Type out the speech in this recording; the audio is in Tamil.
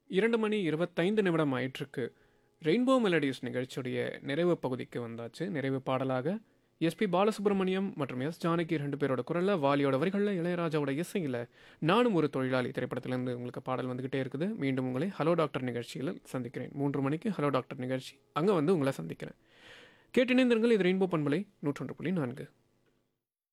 2:25 ஆயிட்டிருக்கு. ரெயின்போ மெலடிஸ் நிகழ்ச்சியுடைய நிறைவு பகுதிக்கு வந்தாச்சு. நிறைவு பாடலாக எஸ்பி பாலசுப்ரமணியம் மற்றும் எஸ் ஜானகி 2 பேரோட குரல்ல, வாலியோட வரிகளில், இளையராஜாவோட இசையில் நானும் ஒரு தொழிலாளி திரைப்படத்திலேருந்து உங்களுக்கு பாடல் வந்துக்கிட்டே இருக்குது. மீண்டும் உங்களை ஹலோ டாக்டர் நிகழ்ச்சியில் சந்திக்கிறேன். 3 மணிக்கு ஹலோ டாக்டர் நிகழ்ச்சி, அங்கே வந்து உங்களை சந்திக்கிறேன். கேட்டிணைந்திருங்கள். இது ரெயின்போ பண்பலை 101.4.